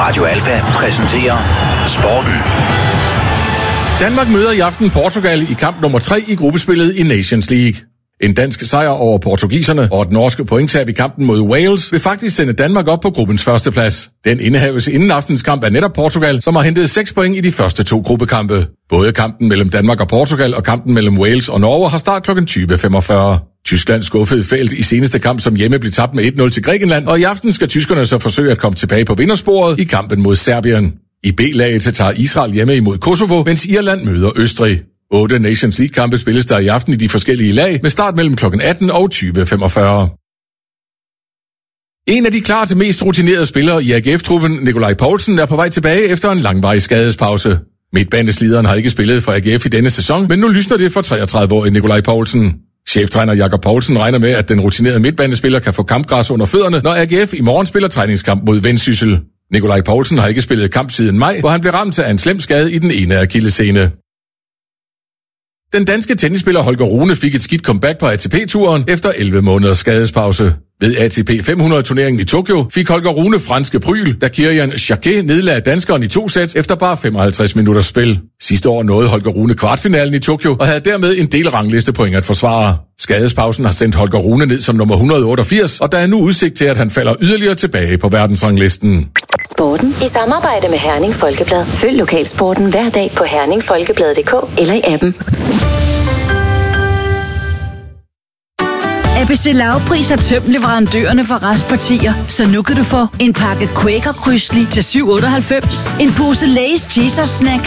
Radio Alfa præsenterer Sporten. Danmark møder i aften Portugal i kamp nummer 3 i gruppespillet i Nations League. En dansk sejr over portugiserne og et norske pointtab i kampen mod Wales vil faktisk sende Danmark op på gruppens førsteplads. Den indehaves inden aftens kamp af netop Portugal, som har hentet 6 point i de første 2 gruppekampe. Både kampen mellem Danmark og Portugal og kampen mellem Wales og Norge har start kl. 20.45. Tyskland skuffede Felt i seneste kamp, som hjemme blev tabt med 1-0 til Grækenland, og i aften skal tyskerne så forsøge at komme tilbage på vindersporet i kampen mod Serbien. I B-laget tager Israel hjemme imod Kosovo, mens Irland møder Østrig. 8 Nations League-kampe spilles der i aften i de forskellige lag, med start mellem kl. 18 og 20.45. En af de klart mest rutinerede spillere i AGF-truppen, Nikolaj Poulsen, er på vej tilbage efter en langvarig skadespause. Midtbaneslideren har ikke spillet for AGF i denne sæson, men nu lysner det for 33-årige Nikolaj Poulsen. Cheftræner Jakob Poulsen regner med, at den rutinerede midtbanespiller kan få kampgræs under fødderne, når AGF i morgen spiller træningskamp mod Vendsyssel. Nikolaj Poulsen har ikke spillet kamp siden maj, hvor han blev ramt af en slem skade i den ene akillessene. Den danske tennisspiller Holger Rune fik et skidt comeback på ATP-turen efter 11 måneders skadespause. Ved ATP 500-turneringen i Tokyo fik Holger Rune franske pryl, da Kirian Jacquet nedlagde danskeren i 2 sæt efter bare 55 minutters spil. Sidste år nåede Holger Rune kvartfinalen i Tokyo og havde dermed en del ranglistepoint at forsvare. Skadespausen har sendt Holger Rune ned som nummer 188, og der er nu udsigt til, at han falder yderligere tilbage på verdensranglisten. Sporten i samarbejde med Herning Folkeblad. Følg lokalsporten hver dag på herningfolkeblad.dk eller i appen. ABC Lavpris har tømt leverandørerne for restpartier, så nu kan du få en pakke Quaker Krydsli til 7,98, en pose Lay's Cheetos Snack